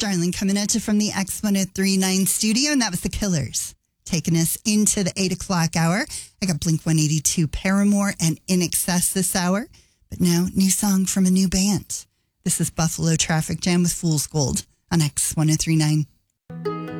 Darling coming at you from the X1039 studio, and that was The Killers taking us into the 8 o'clock hour. I got Blink 182, Paramore, and In Excess this hour. But now, new song from a new band. This is Buffalo Traffic Jam with Fool's Gold on X1039.